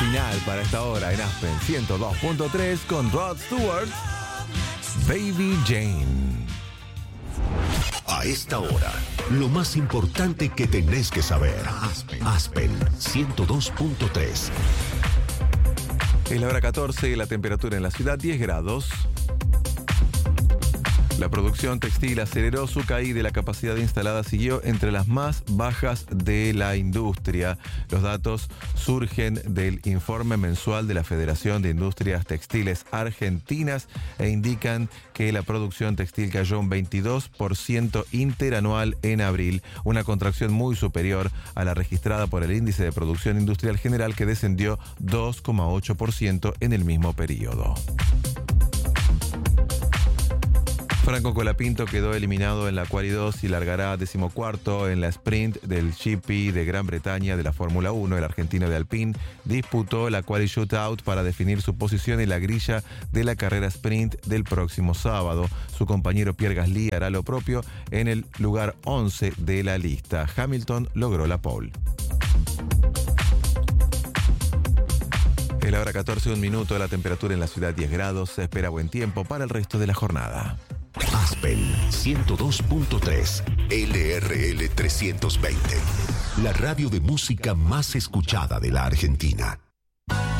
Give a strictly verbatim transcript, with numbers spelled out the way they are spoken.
final para esta hora en Aspen ciento dos punto tres con Rod Stewart, Baby Jane. A esta hora, lo más importante que tenés que saber. Aspen, Aspen ciento dos punto tres. Es la hora catorce y la temperatura en la ciudad diez grados. La producción textil aceleró su caída y la capacidad instalada siguió entre las más bajas de la industria. Los datos surgen del informe mensual de la Federación de Industrias Textiles Argentinas e indican que la producción textil cayó un veintidós por ciento interanual en abril, una contracción muy superior a la registrada por el Índice de Producción Industrial General, que descendió dos coma ocho por ciento en el mismo periodo. Franco Colapinto quedó eliminado en la Quali dos y largará decimocuarto en la sprint del G P de Gran Bretaña de la Fórmula uno. El argentino de Alpine disputó la Quali Shootout para definir su posición en la grilla de la carrera sprint del próximo sábado. Su compañero Pierre Gasly hará lo propio en el lugar once de la lista. Hamilton logró la pole. Es la hora catorce, un minuto, la temperatura en la ciudad diez grados. Se espera buen tiempo para el resto de la jornada. Aspen ciento dos punto tres, L R L trescientos veinte, la radio de música más escuchada de la Argentina.